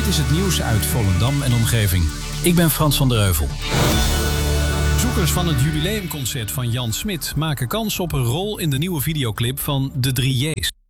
Dit is het nieuws uit Volendam en omgeving. Ik ben Frans van der Heuvel. Bezoekers van het jubileumconcert van Jan Smit maken kans op een rol in de nieuwe videoclip van De 3 J's.